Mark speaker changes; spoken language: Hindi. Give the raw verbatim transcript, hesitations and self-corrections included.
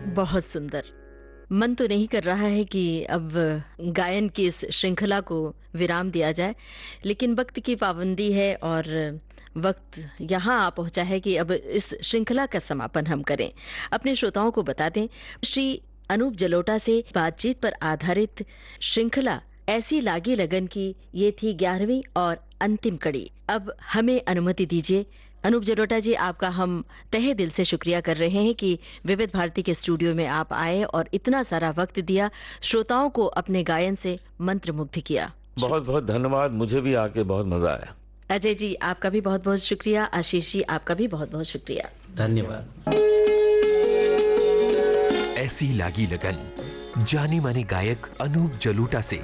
Speaker 1: बहुत सुंदर। मन तो नहीं कर रहा है कि अब गायन की इस श्रृंखला को विराम दिया जाए, लेकिन वक्त की पाबंदी है और वक्त यहाँ आ पहुंचा है कि अब इस श्रृंखला का समापन हम करें। अपने श्रोताओं को बता दें, श्री अनूप जलोटा से बातचीत पर आधारित श्रृंखला ऐसी लागी लगन की ये थी ग्यारहवीं और अंतिम कड़ी। अब हमें अनुमति दीजिए। अनूप जलोटा जी, आपका हम तहे दिल से शुक्रिया कर रहे हैं कि विविध भारती के स्टूडियो में आप आए और इतना सारा वक्त दिया, श्रोताओं को अपने गायन से मंत्रमुग्ध किया।
Speaker 2: बहुत बहुत धन्यवाद, मुझे भी आके बहुत मजा आया।
Speaker 1: अजय जी, आपका भी बहुत बहुत शुक्रिया। आशीष जी, आपका भी बहुत बहुत शुक्रिया।
Speaker 3: धन्यवाद।
Speaker 4: ऐसी लागी लगन जाने माने गायक अनूप जलोटा से